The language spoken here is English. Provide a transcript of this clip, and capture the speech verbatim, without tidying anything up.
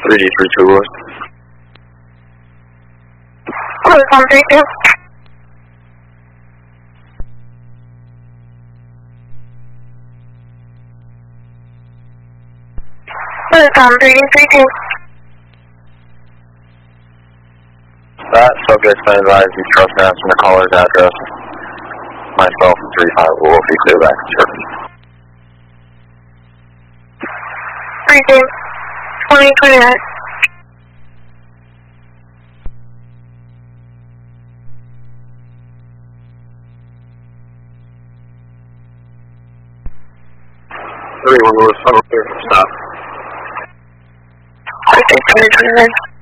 three D three two Lewis. Lewis one three two. Lewis one three D three two. That subject been advised you trespass from the caller's address. Myself and three five will be clear back to service. three two. twenty twenty-nine. three one Lewis, stop. twenty twenty-nine.